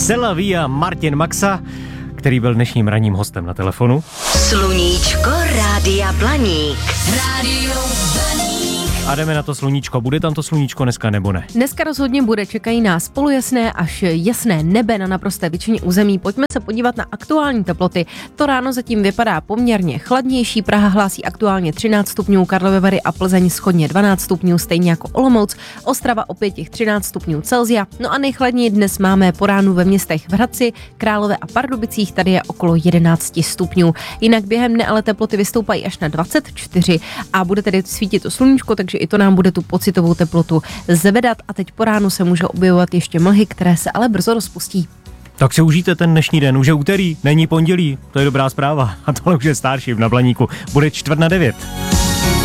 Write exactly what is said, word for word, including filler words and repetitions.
C'est la vie a Martin Maxa, který byl dnešním ranním hostem na telefonu. Sluníčko Rádia Blaník. Rádio Blaník. A jdeme na to sluníčko. Bude tam to sluníčko dneska nebo ne? Dneska rozhodně bude, čekají nás polojasné až jasné nebe na naprosté většině území. Pojďme se podívat na aktuální teploty. To ráno zatím vypadá poměrně chladnější. Praha hlásí aktuálně třináct stupňů, Karlovy Vary a Plzeň shodně dvanáct stupňů, stejně jako Olomouc. Ostrava opět těch třináct stupňů Celsia. No a nejchladněji dnes máme po ránu ve městech v Hradci, Králové a Pardubicích, tady je okolo jedenáct stupňů. Jinak během dne ale teploty vystoupají až na dvacet čtyři a bude tedy svítit to sluníčko, takže i to nám bude tu pocitovou teplotu zvedat a teď po ránu se může objevovat ještě mlhy, které se ale brzo rozpustí. Tak si užijte ten dnešní den, už je úterý, není pondělí, to je dobrá zpráva a tohle už je Starship na Blaníku, bude čtvrt na devět.